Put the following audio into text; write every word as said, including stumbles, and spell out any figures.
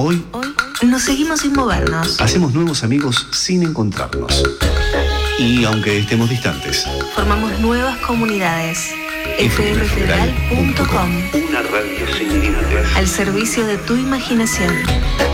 Hoy, Hoy nos seguimos sin movernos. hacemos nuevos amigos sin encontrarnos. Y aunque estemos distantes, Formamos nuevas comunidades. f m federal punto com. Una radio sin límites. Al servicio de tu imaginación.